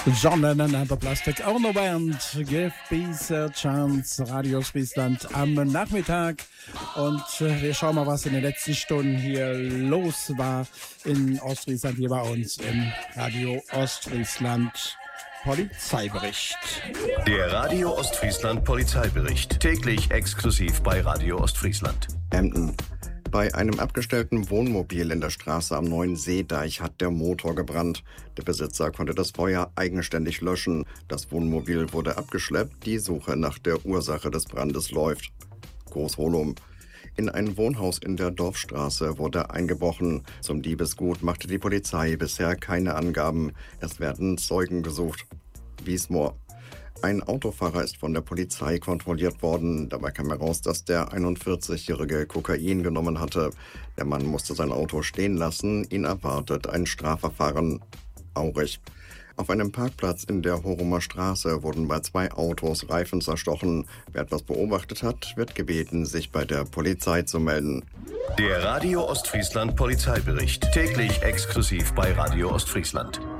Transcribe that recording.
John Lennon and the Plastic Ono Band, Give Peace a Chance, Radio Ostfriesland am Nachmittag. Und wir schauen mal, was in den letzten Stunden hier los war in Ostfriesland, hier bei uns im Radio Ostfriesland Polizeibericht. Der Radio Ostfriesland Polizeibericht, täglich exklusiv bei Radio Ostfriesland. Emden. Bei einem abgestellten Wohnmobil in der Straße am Neuen Seedeich hat der Motor gebrannt. Der Besitzer konnte das Feuer eigenständig löschen. Das Wohnmobil wurde abgeschleppt. Die Suche nach der Ursache des Brandes läuft. Großholum. In ein Wohnhaus in der Dorfstraße wurde eingebrochen. Zum Diebesgut machte die Polizei bisher keine Angaben. Es werden Zeugen gesucht. Wiesmoor. Ein Autofahrer ist von der Polizei kontrolliert worden. Dabei kam heraus, dass der 41-Jährige Kokain genommen hatte. Der Mann musste sein Auto stehen lassen. Ihn erwartet ein Strafverfahren. Aurich. Auf einem Parkplatz in der Horumer Straße wurden bei 2 Autos Reifen zerstochen. Wer etwas beobachtet hat, wird gebeten, sich bei der Polizei zu melden. Der Radio Ostfriesland Polizeibericht, täglich exklusiv bei Radio Ostfriesland.